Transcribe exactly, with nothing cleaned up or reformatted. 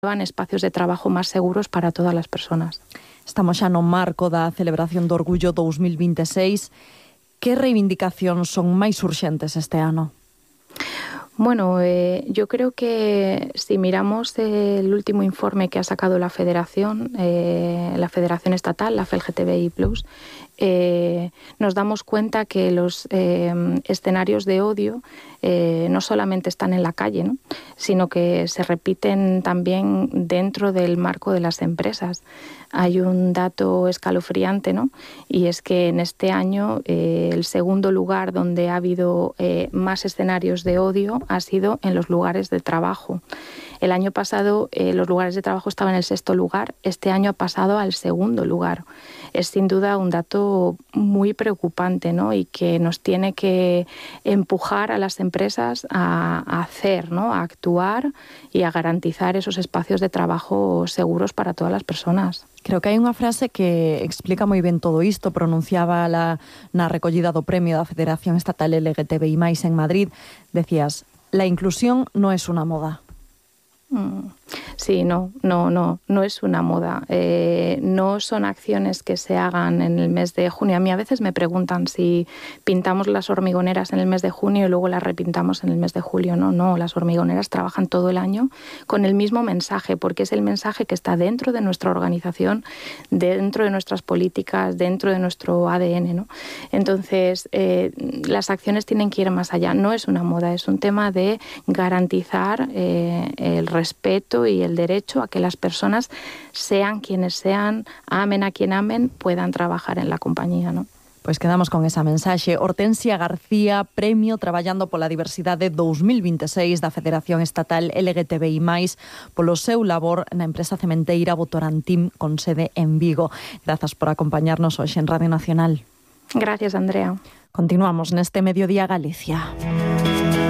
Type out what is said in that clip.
espacios de trabajo más seguros para todas las personas. Estamos xa no marco da celebración do Orgullo dos mil vinte e seis. Que reivindicacións son máis urxentes este ano? Bueno, eh, yo creo que si miramos el último informe que ha sacado la Federación, eh, la Federación Estatal, la F L G T B I plus, eh, nos damos cuenta que los eh, escenarios de odio eh, no solamente están en la calle, ¿no?, sino que se repiten también dentro del marco de las empresas. Hay un dato escalofriante, ¿no?, y es que en este año eh, el segundo lugar donde ha habido eh, más escenarios de odio ha sido en los lugares de trabajo. El año pasado eh, los lugares de trabajo estaban en el sexto lugar, este año ha pasado al segundo lugar. Es sin duda un dato muy preocupante, ¿no?, y que nos tiene que empujar a las empresas a, a hacer, ¿no?, a actuar y a garantizar esos espacios de trabajo seguros para todas las personas. Creo que hai unha frase que explica moi ben todo isto, pronunciaba la, na recollida do premio da Federación Estatal L G T B I máis en Madrid. Decías, la inclusión no es una moda. Sí, no, no, no, no es una moda. Eh, no son acciones que se hagan en el mes de junio. A mí a veces me preguntan si pintamos las hormigoneras en el mes de junio y luego las repintamos en el mes de julio. No, no, las hormigoneras trabajan todo el año con el mismo mensaje, porque es el mensaje que está dentro de nuestra organización, dentro de nuestras políticas, dentro de nuestro A D N, ¿no? Entonces, eh, las acciones tienen que ir más allá. No es una moda, es un tema de garantizar eh, el respeto y el derecho a que las personas, sean quienes sean, amen a quien amen, puedan trabajar en la compañía, ¿no? Pois quedamos con esa mensaxe. Hortensia García, premio Traballando pola Diversidade dos mil vinte e seis da Federación Estatal L G T B I máis, polo seu labor na empresa cementeira Votorantim con sede en Vigo. Grazas por acompañarnos hoxe en Radio Nacional. Gracias, Andrea. Continuamos neste Mediodía Galicia.